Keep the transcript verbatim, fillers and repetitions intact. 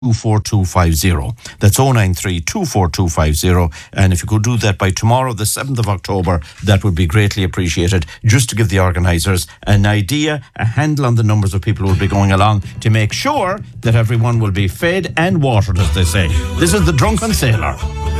two four two five zero. That's oh nine three, two four two five zero. And if you could do that by tomorrow, the seventh of October, that would be greatly appreciated, just to give the organisers an idea, a handle on the numbers of people who will be going along, to make sure that everyone will be fed and watered, as they say. This is the Drunken Sailor.